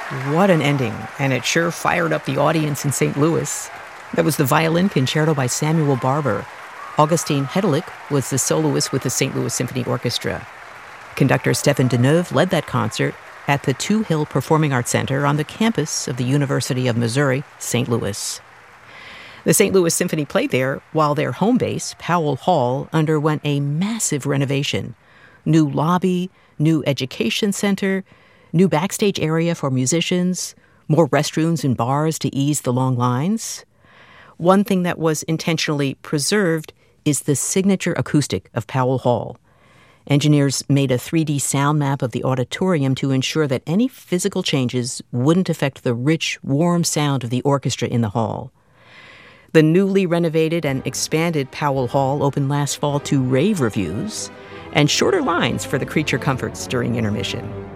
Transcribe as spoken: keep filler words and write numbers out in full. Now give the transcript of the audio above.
What an ending, and it sure fired up the audience in Saint Louis. That was the Violin Concerto by Samuel Barber. Augustine Hedelick was the soloist with the Saint Louis Symphony Orchestra. Conductor Stéphane Deneuve led that concert at the Two Hill Performing Arts Center on the campus of the University of Missouri, Saint Louis. The Saint Louis Symphony played there while their home base, Powell Hall, underwent a massive renovation. New lobby, new education center, new backstage area for musicians, more restrooms and bars to ease the long lines. One thing that was intentionally preserved is the signature acoustic of Powell Hall. Engineers made a three D sound map of the auditorium to ensure that any physical changes wouldn't affect the rich, warm sound of the orchestra in the hall. The newly renovated and expanded Powell Hall opened last fall to rave reviews and shorter lines for the creature comforts during intermission.